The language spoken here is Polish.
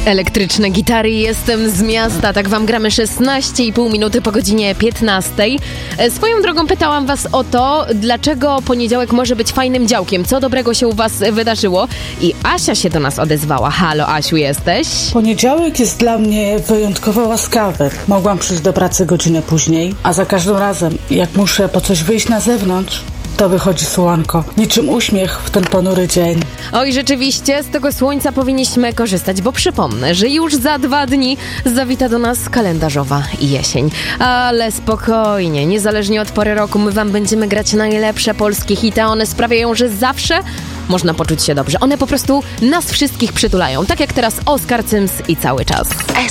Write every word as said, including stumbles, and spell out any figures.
Elektryczne gitary, jestem z miasta, tak wam gramy szesnaście i pół minuty po godzinie piętnastej. Swoją drogą pytałam was o to, dlaczego poniedziałek może być fajnym działkiem, co dobrego się u was wydarzyło i Asia się do nas odezwała. Halo Asiu, jesteś? Poniedziałek jest dla mnie wyjątkowo łaskawy. Mogłam przyjść do pracy godzinę później, a za każdym razem, jak muszę po coś wyjść na zewnątrz, to wychodzi słonko. Niczym uśmiech w ten ponury dzień. Oj, rzeczywiście, z tego słońca powinniśmy korzystać, bo przypomnę, że już za dwa dni zawita do nas kalendarzowa jesień. Ale spokojnie, niezależnie od pory roku, my wam będziemy grać najlepsze polskie hity, a one sprawiają, że zawsze można poczuć się dobrze. One po prostu nas wszystkich przytulają, tak jak teraz Oskar Cyms i Cały Czas.